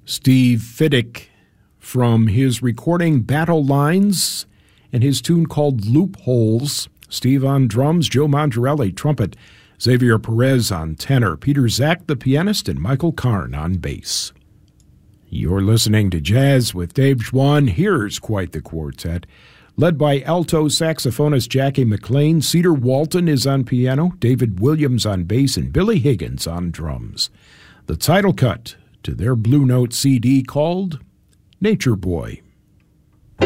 Steve Fiddick from his recording Battle Lines and his tune called Loopholes. Steve on drums, Joe Mondrelli, trumpet, Xavier Perez on tenor, Peter Zach, the pianist, and Michael Karn on bass. You're listening to Jazz with Dave Schwann. Here's quite the quartet. Led by alto saxophonist Jackie McLean, Cedar Walton is on piano, David Williams on bass, and Billy Higgins on drums. The title cut to their Blue Note CD called Nature Boy.